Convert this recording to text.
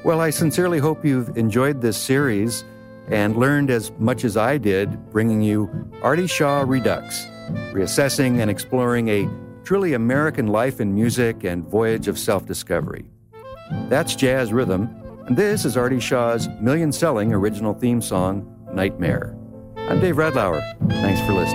Well, I sincerely hope you've enjoyed this series and learned as much as I did, bringing you Artie Shaw Redux, reassessing and exploring a truly American life in music and voyage of self-discovery. That's Jazz Rhythm, and this is Artie Shaw's million-selling original theme song, Nightmare. I'm Dave Radlauer. Thanks for listening.